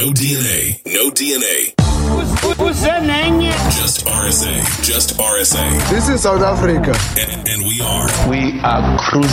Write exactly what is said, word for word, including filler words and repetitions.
No D N A. No D N A. Just R S A. Just R S A. This is South Africa. And, and we are. We are cruising.